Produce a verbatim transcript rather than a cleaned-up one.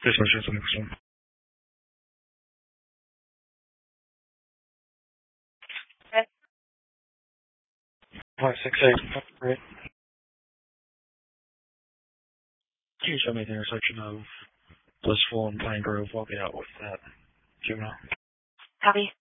This one's just the next one. Five six eight. Right. Can you show me the intersection of Blissful and Pine Grove? I'll be out with that. Juvenile. Copy.